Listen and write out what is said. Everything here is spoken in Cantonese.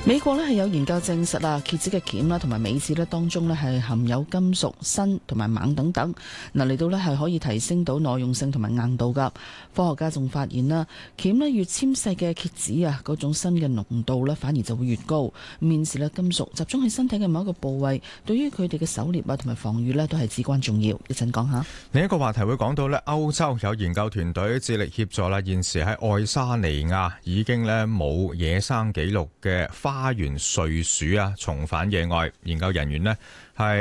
美國咧係有研究證實啊，蠍子嘅鉗啦同埋尾齒咧當中咧係含有金屬、砷同埋錳等等，嚟到咧係可以提升到耐用性同埋硬度噶。科學家仲發現啦，鉗咧越纖細嘅蠍子啊，嗰種砷嘅濃度咧反而就會越高。顯示咧金屬集中喺身體嘅某一個部位，對於佢哋嘅狩獵啊同埋防禦咧都係至關重要。一陣講下。 另一個話題會講到咧，歐洲有研究團隊致力協助啦，現時喺愛沙尼亞已經咧冇野生紀錄嘅花園睡鼠啊重返野外，研究人員呢係